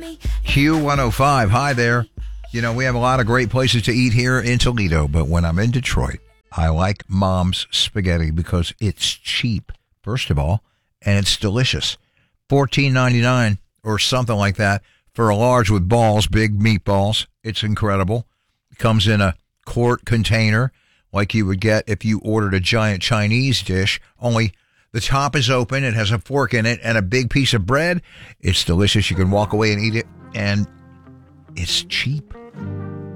Q105, hi there. You know, we have a lot of great places to eat here in Toledo, but when I'm in Detroit, I like Mom's Spaghetti because it's cheap, first of all, and it's delicious. $14.99 or something like that for a large with balls, big meatballs. It's incredible. It comes in a quart container like you would get if you ordered a giant Chinese dish, only the top is open, it has a fork in it, and a big piece of bread. It's delicious. You can walk away and eat it, and it's cheap.